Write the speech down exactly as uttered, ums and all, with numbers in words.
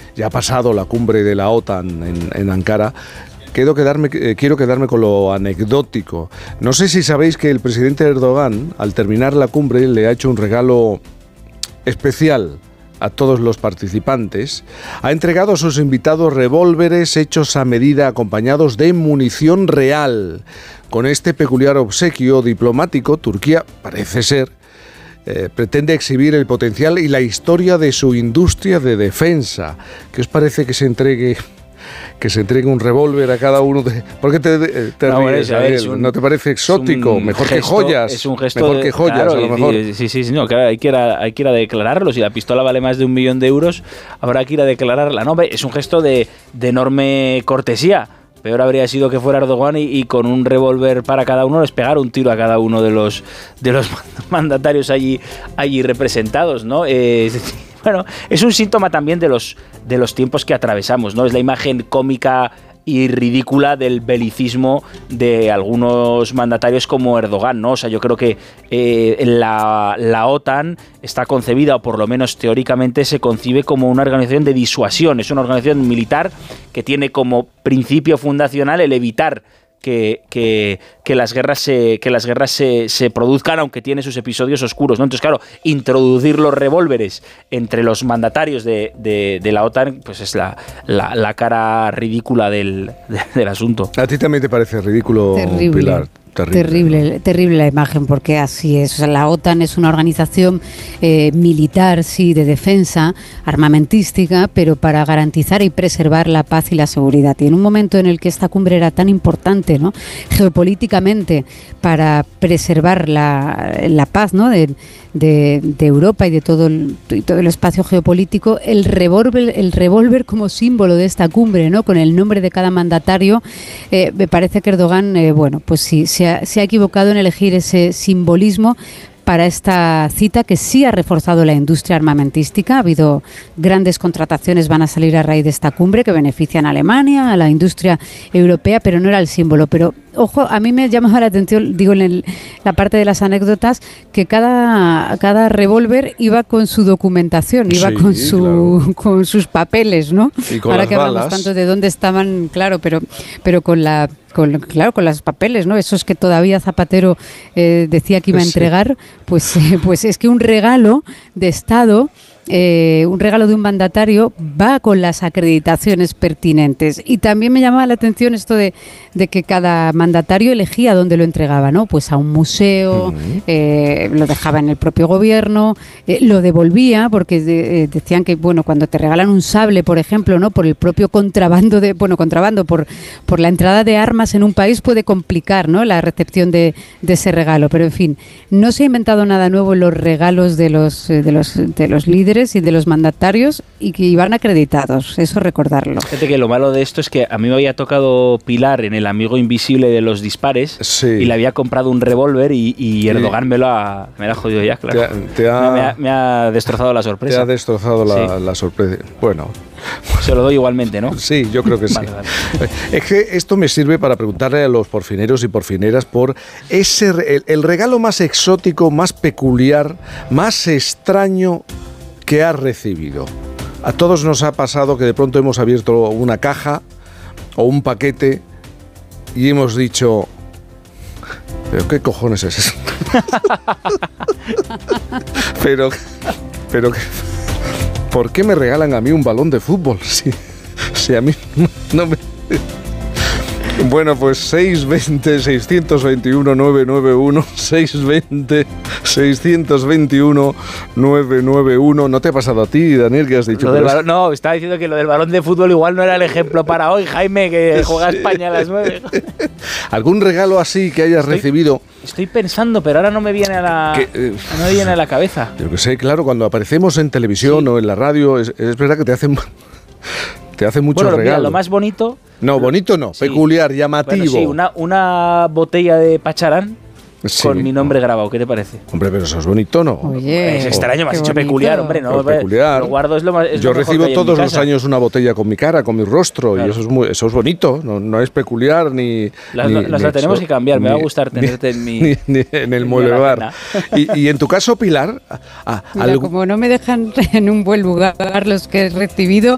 ya ha pasado la cumbre de la OTAN en, en Ankara, quiero quedarme, eh, quiero quedarme con lo anecdótico. No sé si sabéis que el presidente Erdogan, al terminar la cumbre, le ha hecho un regalo especial a todos los participantes. Ha entregado a sus invitados revólveres hechos a medida acompañados de munición real. Con este peculiar obsequio diplomático, Turquía, parece ser, eh, pretende exhibir el potencial y la historia de su industria de defensa. ¿Qué os parece que se entregue... que se entregue un revólver a cada uno de... ¿Por qué te, te no, ríes, es un, ¿No te parece exótico? Mejor gesto, que joyas. Es un gesto mejor de, que joyas, claro, a lo mejor. Sí, sí, sí, no, claro, hay que, ir a, hay que ir a declararlo. Si la pistola vale más de un millón de euros, habrá que ir a declararla. No, es un gesto de, de enorme cortesía. Peor habría sido que fuera Erdogan y, y con un revólver para cada uno les pegara un tiro a cada uno de los, de los mandatarios allí, allí representados, ¿no? Eh, bueno, es un síntoma también de los, de los tiempos que atravesamos, ¿no? Es la imagen cómica y ridícula del belicismo de algunos mandatarios como Erdogan, ¿no? O sea, yo creo que eh, la, la OTAN está concebida, o por lo menos teóricamente se concibe como una organización de disuasión. Es una organización militar que tiene como principio fundacional el evitar que, que, que las guerras, se, que las guerras se, se produzcan, aunque tiene sus episodios oscuros, ¿no? Entonces, claro, introducir los revólveres entre los mandatarios de, de, de la OTAN, pues es la, la, la cara ridícula del, de, del asunto. ¿A ti también te parece ridículo, Terrible. Pilar? Terrible. Terrible, terrible la imagen, porque así es. O sea, la OTAN es una organización eh, militar, sí, de defensa, armamentística, pero para garantizar y preservar la paz y la seguridad. Y en un momento en el que esta cumbre era tan importante, ¿no?, geopolíticamente, para preservar la, la paz, ¿no?, de, de, de Europa y de todo el, y todo el espacio geopolítico, el revólver, el revólver como símbolo de esta cumbre, ¿no?, con el nombre de cada mandatario, eh, me parece que Erdogan, eh, bueno, pues sí, se ha, se ha equivocado en elegir ese simbolismo para esta cita, que sí ha reforzado la industria armamentística. Ha habido grandes contrataciones, van a salir a raíz de esta cumbre, que benefician a Alemania, a la industria europea, pero no era el símbolo. Pero, ojo, a mí me llama la atención, digo, en el, la parte de las anécdotas, que cada, cada revólver iba con su documentación, iba sí, con, su, claro. con sus papeles, ¿no? Y con Ahora las que hablamos balas. tanto de dónde estaban, claro, pero, pero con la... Con, claro, con los papeles, ¿no? Esos que todavía Zapatero eh, decía que iba a entregar, sí. pues, eh, pues es que un regalo de Estado, eh, un regalo de un mandatario, va con las acreditaciones pertinentes. Y también me llamaba la atención esto de, de que cada mandatario elegía dónde lo entregaba, ¿no? Pues a un museo, uh-huh. eh, lo dejaba en el propio gobierno, eh, lo devolvía, porque de, eh, decían que, bueno, cuando te regalan un sable, por ejemplo, ¿no?, por el propio contrabando de, bueno, contrabando, por, por la entrada de armas en un país, puede complicar, ¿no?, la recepción de, de ese regalo. Pero en fin, no se ha inventado nada nuevo en los regalos de los, de los, de los líderes y de los mandatarios, y que iban acreditados, eso recordarlo. Fíjate que lo malo de esto es que a mí me había tocado Pilar en El amigo invisible de los dispares, sí. y le había comprado un revólver y, y Erdogan sí. me, lo ha, me lo ha jodido ya, claro. Te ha, te ha, me, ha, me ha destrozado la sorpresa. Te ha destrozado la, sí. la sorpresa. Bueno... Se lo doy igualmente, ¿no? Sí, yo creo que sí. Vale, vale. Es que esto me sirve para preguntarle a los porfineros y porfineras por ese el, el regalo más exótico, más peculiar, más extraño que has recibido. A todos nos ha pasado que de pronto hemos abierto una caja o un paquete y hemos dicho... ¿Pero qué cojones es eso? pero... pero ¿Por qué me regalan a mí un balón de fútbol? Si, si a mí no me... Bueno, pues seis veinte, seiscientos veintiuno, novecientos noventa y uno, seiscientos veinte, seiscientos veintiuno, novecientos noventa y uno. ¿No te ha pasado a ti, Daniel, que has dicho? Lo del balón, no, estaba diciendo que lo del balón de fútbol igual no era el ejemplo para hoy, Jaime, que juega España a las nueve. ¿Algún regalo así que hayas estoy, recibido? Estoy pensando, pero ahora no me viene a la, que, eh, no me viene a la cabeza. Yo que sé, claro, cuando aparecemos en televisión sí. o en la radio, es, es verdad que te hacen... Te hace muchos bueno, regalos. Mira, lo más bonito... No, bonito no, sí. peculiar, llamativo. Bueno, sí, una, una botella de Pacharán sí. con mi nombre grabado, ¿qué te parece? Hombre, pero eso es bonito, ¿no? Oye, es extraño, me has dicho bonito. peculiar, hombre, ¿no? Pero peculiar. Lo guardo, es lo más, es Yo lo mejor recibo que hay todos en mi los casa. años una botella con mi cara, con mi rostro, claro. y eso es, muy, eso es bonito, no, no es peculiar ni... Las, ni, las ni la tenemos eso, que cambiar, ni, me va a gustar tenerte ni, en mi... Ni, ni en el mueble bar. Y, y en tu caso, Pilar... A, Mira, algo... como no me dejan en un buen lugar los que he recibido,